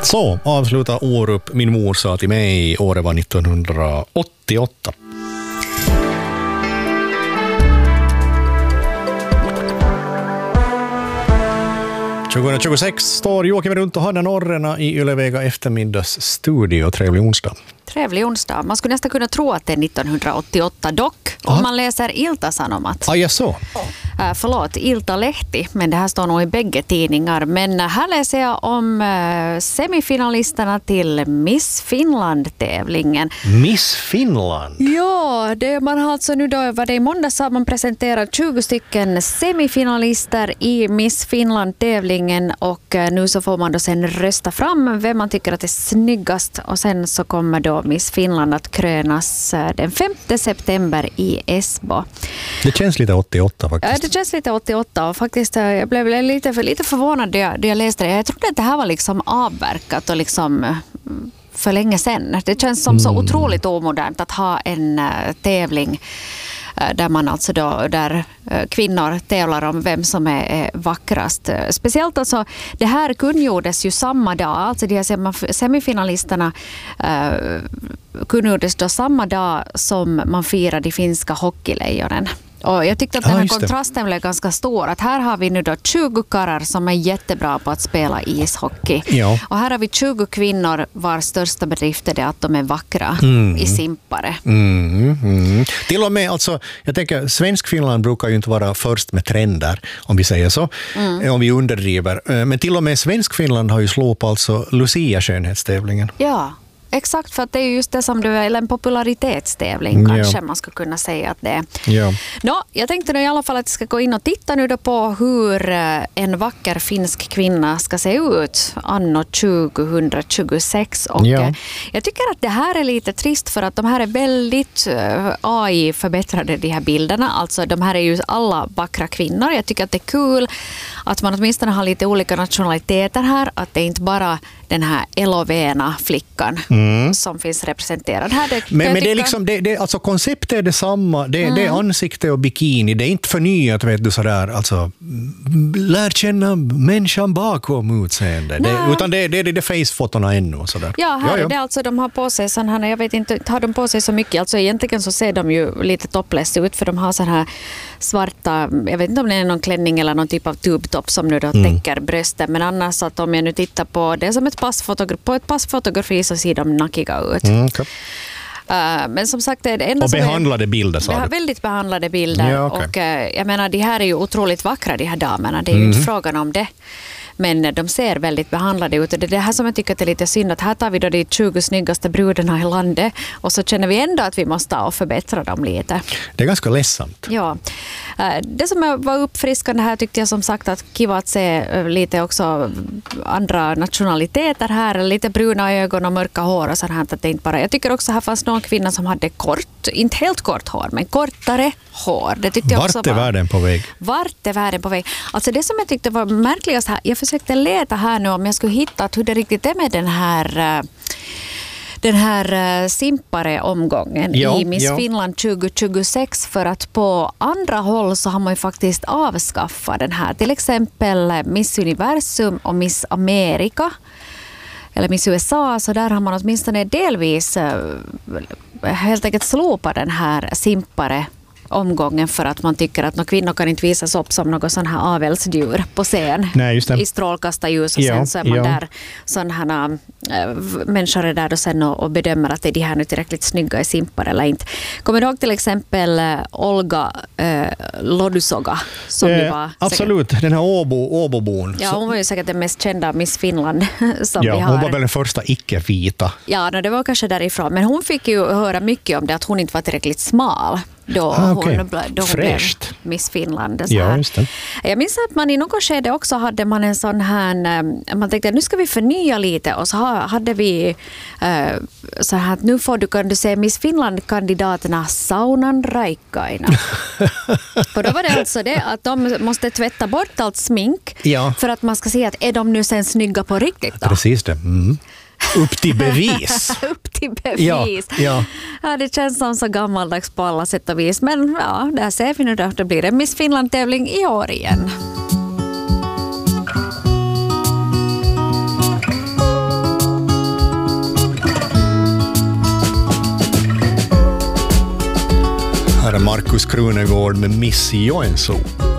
Så avsluta Orup. Min mor sa till mig, året var 1988. ...2026 står Joakim runt och Hanna Norrena i Ylevega eftermiddagsstudio. Trevlig onsdag. Trevlig onsdag. Man skulle nästan kunna tro att det är 1988 dock. Om man läser Ilta-Sanomat. Ja, så. Förlåt, Ilta-Lehti, men det här står nog i bägge tidningar. Men här läser jag om semifinalisterna till Miss Finland-tävlingen. Miss Finland? Ja, man har alltså nu då, var det i måndags har man presenterat 20 stycken semifinalister i Miss Finland-tävlingen och nu så får man då sen rösta fram vem man tycker att är snyggast och sen så kommer då Miss Finland att krönas den 5 september i Esbo. Det känns lite 88 faktiskt. Ja, det känns lite 88 och faktiskt jag blev lite förvånad då jag läste det. Jag trodde att det här var liksom avverkat och liksom för länge sedan. Det känns som så otroligt omodernt att ha en tävling där man alltså då, där kvinnor tävlar om vem som är vackrast. Speciellt alltså, det här kungjordes ju samma dag, alltså de här semifinalisterna kungjordes då samma dag som man firade de finska hockeylejonen. Och jag tyckte att den här kontrasten blev ganska stor. Att här har vi nu då 20 karlar som är jättebra på att spela ishockey. Ja. Och här har vi 20 kvinnor vars största bedrift är det att de är vackra i simpare. Till och med, alltså, jag tänker, svensk Finland brukar ju inte vara först med trender, om vi säger så. Om vi underdriver. Men till och med svensk Finland har ju slopat alltså Lucia-skönhetstävlingen. Ja. Exakt, för att det är just det som du är, eller en popularitetstävling kanske man ska kunna säga att det är. Ja. Jag tänkte nu i alla fall att jag ska gå in och titta nu då på hur en vacker finsk kvinna ska se ut anno 2026. Och jag tycker att det här är lite trist för att de här är väldigt AI-förbättrade, de här bilderna. Alltså de här är ju alla vackra kvinnor. Jag tycker att det är kul att man åtminstone har lite olika nationaliteter här. Att det är inte bara den här elovena flickan som finns representerad här. Men det är liksom, alltså konceptet är detsamma. Det är ansikte och bikini. Det är inte förnyat, vet du, sådär. Alltså, lär känna människan bakom utseende. Utan det är det face-fotona ännu och sådär. Ja, här är det alltså, de har på sig sån här, jag vet inte, har de på sig så mycket. Alltså egentligen så ser de ju lite topless ut för de har så här svarta, jag vet inte om det är någon klänning eller någon typ av tubtopp som nu då täcker brösten. Men annars att om jag nu tittar på det som ett passfotografi så ser de nackiga ut. Okay. Men som sagt, det är det enda och behandlade bilder, sa du? Väldigt behandlade bilder. Ja, okay. Och jag menar, de här är ju otroligt vackra, de här damerna. Det är ju inte frågan om det. Men de ser väldigt behandlade ut. Och det är det här som jag tycker att det är lite synd. Att här tar vi då de 20 snyggaste brudarna i landet. Och så känner vi ändå att vi måste förbättra dem lite. Det är ganska ledsamt. Ja. Det som var uppfriskande här tyckte jag som sagt att kiva att se lite också andra nationaliteter här. Lite bruna ögon och mörka hår och sånt här. Att det inte bara. Jag tycker också här fanns någon kvinna som hade inte helt kort hår, men kortare hår. Det tyckte jag också Vart är världen på väg? Vart är världen på väg? Alltså det som jag tyckte var märkligast här, jag försökte leta här nu om jag skulle hitta hur det riktigt är med den här simpare omgången i Miss Finland 2026, för att på andra håll så har man ju faktiskt avskaffat den här. Till exempel Miss Universum och Miss Amerika eller Miss USA, så där har man åtminstone delvis helt enkelt slopat den här simpare omgången för att man tycker att kvinnor kan inte visas upp som något sån här avelsdjur på scen. Nej, just det. I strålkastarljus och sen så är man där sådana människor är där och sen och bedömer att är de här nu tillräckligt snygga i simpar eller inte. Kommer du ihåg till exempel Olga Lodusoga som var absolut, säkert, den här Åbobon. Ja, hon var ju säkert den mest kända Miss Finland som vi har. Hon var väl den första icke-vita. Ja, det var kanske därifrån. Men hon fick ju höra mycket om det, att hon inte var tillräckligt smal. Då hon blev Miss Finland. Ja, just det. Jag minns att man i något skede också hade man en sån här, man tänkte nu ska vi förnya lite, och så hade vi så här att nu kan du se Miss Finland-kandidaterna Saunan Raikkaina. Och då var det alltså det att de måste tvätta bort allt smink för att man ska se att är de nu sen snygga på riktigt då? Precis det. Upp till bevis. Upp till bevis. Ja, det känns som så gammaldags på alla sätt och vis. Men ja, där ser vi nu då. Det blir en Miss Finland-tävling i år igen. Här är Markus Krunegård med Missy Joensuu.